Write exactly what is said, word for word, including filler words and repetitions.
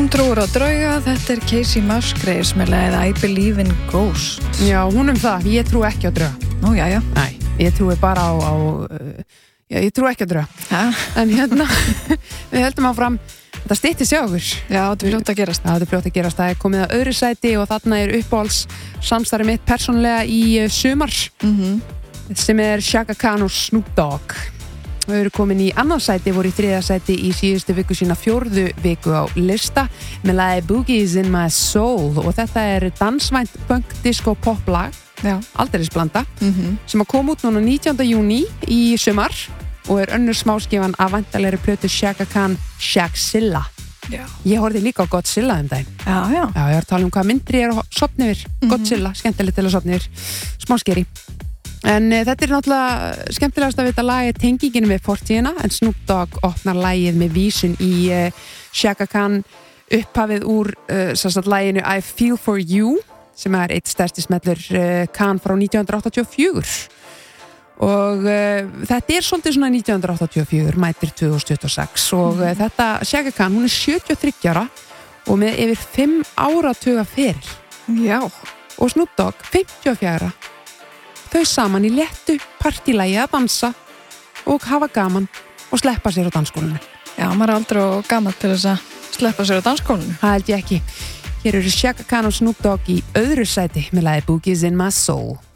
trúir á drauga, þetta er Casey Musgraves með lagið I Believe in Ghosts. Já, hún um það, ég trú ekki á drauga. Nú, já, já. Nei, ég trúi bara á, á uh, já, ég trú ekki á drauga. Ja. En hérna, við höldum áfram, þetta stytti sjá okkur. Já, þetta er fljótt að gerast. Já, þetta er fljótt að gerast. Það er komið að öðru sæti og þarna er uppáhalds samstarfið mitt persónlega í uh, sumar, Mhm. sem er Chaka Khan og Snoop Dogg. Við erum komin í annað sæti, voru í þriðja sæti í síðustu viku sína fjórðu viku á lista með lagið Boogies in My Soul og þetta er dansvænt punk disco pop lag, Já. aldeilis blanda, Mhm. sem að koma út núna nítjánda júní í sumar og er önnur smáskifan af væntanlegri plötu Chaka Khan Shaqzilla. Já. Ég horfði líka á Godzilla um daginn. Já, já. Já, ég var að tala um hvað myndri er að sopna yfir. Mhm. Godzilla, skemmtilegt til að sopna yfir. Smá skeri. En uh, þetta er náttúrulega skemmtilegast að vita lagið tengingin með fortíðina, en Snoop Dogg opnar lagið með vísun í uh, Chaka Khan upphafið úr uh, sérstætt laginu I Feel For You, sem er eitt stærsti smellur uh, Khan frá nítján hundruð áttatíu og fjögur. Og uh, þetta er svolítið svona nítján hundruð áttatíu og fjögur, mætir tvö þúsund tuttugu og sex og uh, þetta Chaka Khan, hún er sjötíu og þriggja ára og með yfir fimm áratuga feril. Já. Og Snoop Dogg, fimmtíu og fjögur ára. Þau saman í léttu partílægi að dansa og hafa gaman og sleppa sér á dansskólinu. Já, maður er aldrei og gaman til þess að sleppa sér á dansskólinu. Það held ég ekki. Hér eru Chaka Khan og Snoop Dogg í öðru sæti með lagið Boogies in My Soul.